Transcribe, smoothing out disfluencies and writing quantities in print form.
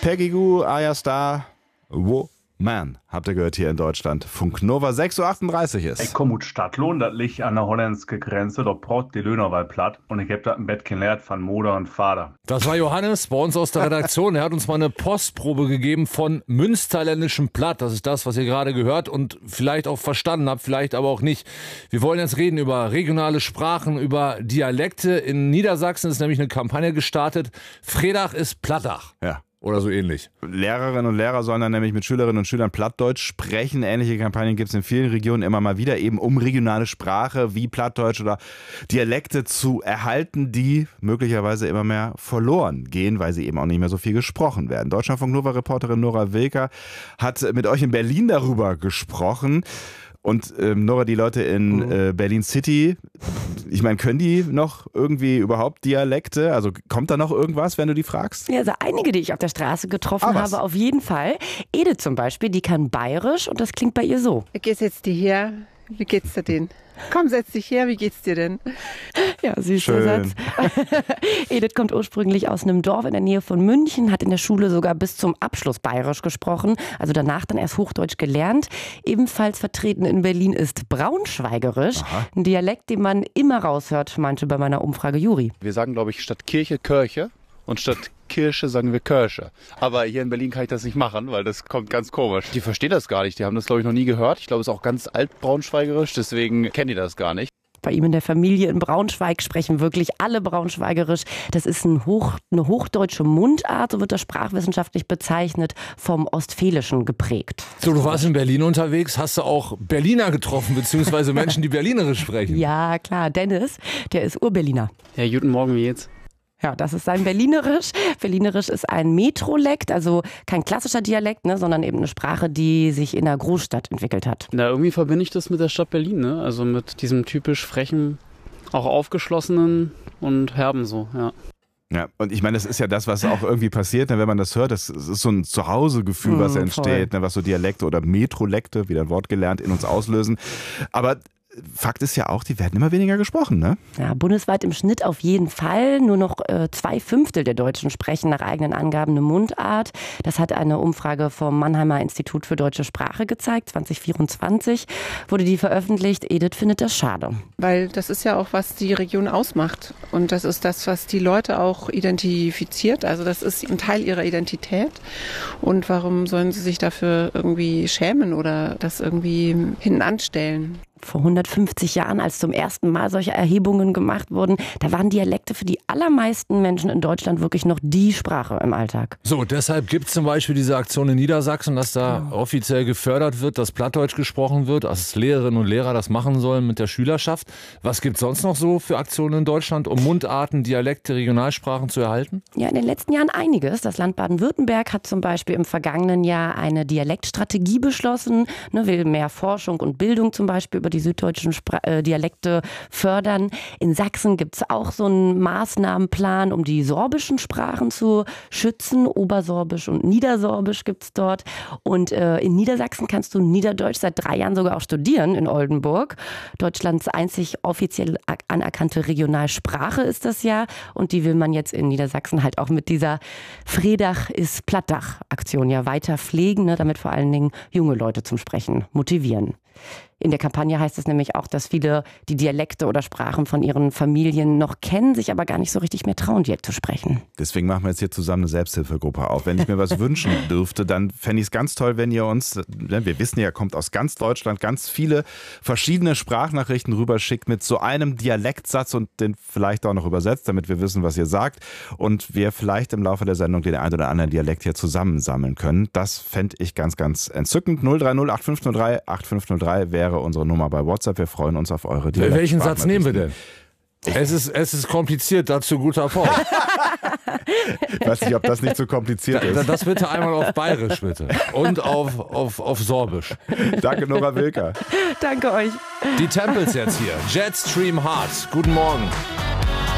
Peggy Gou, Ayra Starr, Man, habt ihr gehört hier in Deutschland. Funk Nova 6.38 Uhr ist. Ich komme aus Stadtlohn, das liegt an der holländischen Grenze, da braucht die Löhnerwahl platt und ich hab da im Bett gelernt von Mutter und Vater. Das war Johannes bei uns aus der Redaktion. Er hat uns mal eine Postprobe gegeben von münsterländischem Platt. Das ist das, was ihr gerade gehört und vielleicht auch verstanden habt, vielleicht aber auch nicht. Wir wollen jetzt reden über regionale Sprachen, über Dialekte. In Niedersachsen ist nämlich eine Kampagne gestartet. Fredach ist Plattach. Ja. Oder so ähnlich. Lehrerinnen und Lehrer sollen dann nämlich mit Schülerinnen und Schülern Plattdeutsch sprechen. Ähnliche Kampagnen gibt es in vielen Regionen immer mal wieder, eben um regionale Sprache wie Plattdeutsch oder Dialekte zu erhalten, die möglicherweise immer mehr verloren gehen, weil sie eben auch nicht mehr so viel gesprochen werden. Deutschlandfunk-Nova-Reporterin Nora Wilker hat mit euch in Berlin darüber gesprochen. Und Nora, die Leute in Berlin City, ich meine, können die noch irgendwie überhaupt Dialekte? Also kommt da noch irgendwas, wenn du die fragst? Ja, also einige, die ich auf der Straße getroffen habe, auf jeden Fall. Edith zum Beispiel, die kann Bayerisch und das klingt bei ihr so. Geh setz dich her, wie geht's dir denn? Komm, setz dich her, wie geht's dir denn? Ja, süßer Satz. Edith kommt ursprünglich aus einem Dorf in der Nähe von München, hat in der Schule sogar bis zum Abschluss Bayerisch gesprochen, also danach dann erst Hochdeutsch gelernt. Ebenfalls vertreten in Berlin ist Braunschweigerisch, ein Dialekt, den man immer raushört, meinte bei meiner Umfrage Juri. Wir sagen, glaube ich, statt Kirche Kirche und statt Kirche sagen wir Kirche. Aber hier in Berlin kann ich das nicht machen, weil das kommt ganz komisch. Die verstehen das gar nicht, die haben das, glaube ich, noch nie gehört. Ich glaube, es ist auch ganz altbraunschweigerisch, deswegen kennen die das gar nicht. Bei ihm in der Familie in Braunschweig sprechen wirklich alle Braunschweigerisch. Das ist eine hochdeutsche Mundart, so wird das sprachwissenschaftlich bezeichnet, vom Ostfälischen geprägt. So, du warst in Berlin unterwegs, hast du auch Berliner getroffen, beziehungsweise Menschen, die Berlinerisch sprechen? Ja, klar, Dennis, der ist Urberliner. Ja, guten Morgen, wie geht's? Ja, das ist sein Berlinerisch. Berlinerisch ist ein Metrolekt, also kein klassischer Dialekt, ne, sondern eben eine Sprache, die sich in der Großstadt entwickelt hat. Na, irgendwie verbinde ich das mit der Stadt Berlin, ne? Also mit diesem typisch frechen, auch aufgeschlossenen und herben so, ja. Ja, und ich meine, das ist ja das, was auch irgendwie passiert, ne, wenn man das hört. Das ist so ein Zuhausegefühl, was entsteht, ne, was so Dialekte oder Metrolekte, wieder ein Wort gelernt, in uns auslösen. Aber Fakt ist ja auch, die werden immer weniger gesprochen, ne? Ja, bundesweit im Schnitt auf jeden Fall. Nur noch 2/5 der Deutschen sprechen nach eigenen Angaben eine Mundart. Das hat eine Umfrage vom Mannheimer Institut für Deutsche Sprache gezeigt. 2024 wurde die veröffentlicht. Edith findet das schade. Weil das ist ja auch, was die Region ausmacht. Und das ist das, was die Leute auch identifiziert. Also das ist ein Teil ihrer Identität. Und warum sollen sie sich dafür irgendwie schämen oder das irgendwie hinten anstellen? Vor 150 Jahren, als zum ersten Mal solche Erhebungen gemacht wurden, da waren Dialekte für die allermeisten Menschen in Deutschland wirklich noch die Sprache im Alltag. So, deshalb gibt es zum Beispiel diese Aktion in Niedersachsen, dass da offiziell gefördert wird, dass Plattdeutsch gesprochen wird, dass Lehrerinnen und Lehrer das machen sollen mit der Schülerschaft. Was gibt es sonst noch so für Aktionen in Deutschland, um Mundarten, Dialekte, Regionalsprachen zu erhalten? Ja, in den letzten Jahren einiges. Das Land Baden-Württemberg hat zum Beispiel im vergangenen Jahr eine Dialektstrategie beschlossen, will mehr Forschung und Bildung zum Beispiel über die süddeutschen Dialekte fördern. In Sachsen gibt es auch so einen Maßnahmenplan, um die sorbischen Sprachen zu schützen. Obersorbisch und Niedersorbisch gibt es dort. Und in Niedersachsen kannst du Niederdeutsch seit 3 Jahren sogar auch studieren in Oldenburg. Deutschlands einzig offiziell anerkannte Regionalsprache ist das ja. Und die will man jetzt in Niedersachsen halt auch mit dieser Fredach ist Plattdach-Aktion ja weiter pflegen, ne, damit vor allen Dingen junge Leute zum Sprechen motivieren. In der Kampagne heißt es nämlich auch, dass viele die Dialekte oder Sprachen von ihren Familien noch kennen, sich aber gar nicht so richtig mehr trauen, Dialekt zu sprechen. Deswegen machen wir jetzt hier zusammen eine Selbsthilfegruppe auf. Wenn ich mir was wünschen dürfte, dann fände ich es ganz toll, wenn ihr uns, wir wissen ja, kommt aus ganz Deutschland, ganz viele verschiedene Sprachnachrichten rüberschickt mit so einem Dialektsatz und den vielleicht auch noch übersetzt, damit wir wissen, was ihr sagt und wir vielleicht im Laufe der Sendung den einen oder anderen Dialekt hier zusammensammeln können. Das fände ich ganz, ganz entzückend. 030 8503 8503 wäre unsere Nummer bei WhatsApp. Wir freuen uns auf eure Dialekt. Welchen Satz nehmen wir denn? Es ist kompliziert, dazu guter Erfolg. Ich weiß nicht, ob das nicht so kompliziert ist. Das bitte einmal auf Bayerisch, bitte. Und auf Sorbisch. Danke, Nora Wilker. Danke euch. Die Tempels jetzt hier. Jetstream Heart. Guten Morgen.